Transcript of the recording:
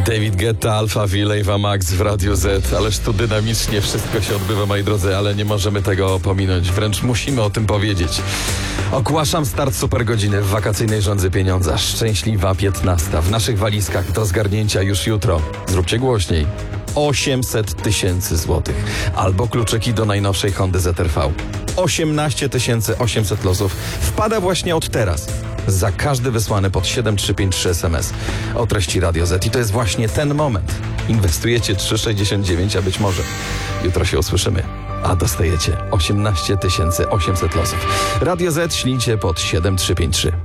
David Guetta, Alpha Ville, Eva Max w Radiu Z. Ależ tu dynamicznie wszystko się odbywa, moi drodzy, ale nie możemy tego pominąć. Wręcz musimy o tym powiedzieć. Ogłaszam start Supergodziny w wakacyjnej żądzy pieniądza. Szczęśliwa 15. W naszych walizkach do zgarnięcia już jutro. Zróbcie głośniej. 800 tysięcy złotych. Albo kluczyki do najnowszej Hondy ZR-V. 18 800 losów wpada właśnie od teraz. Za każdy wysłany pod 7353 SMS o treści Radio Z. I to jest właśnie ten moment. Inwestujecie 3,69, a być może jutro się usłyszymy. A dostajecie 18 800 losów. Radio Z ślijcie pod 7353.